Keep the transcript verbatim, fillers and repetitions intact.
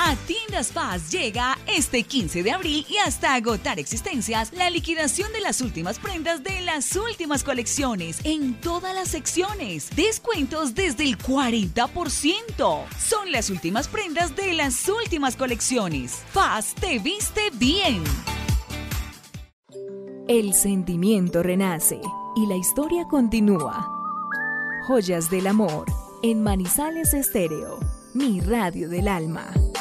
A Tiendas Paz llega este quince de abril y hasta agotar existencias la liquidación de las últimas prendas de las últimas colecciones en todas las secciones. Descuentos desde el cuarenta por ciento. Son las últimas prendas de las últimas colecciones. Paz te viste bien. El sentimiento renace y la historia continúa. Joyas del amor en Manizales Estéreo, mi radio del alma.